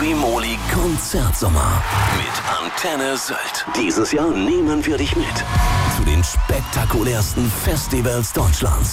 Primoly Konzertsommer mit Antenne Sylt. Dieses Jahr nehmen wir dich mit zu den spektakulärsten Festivals Deutschlands.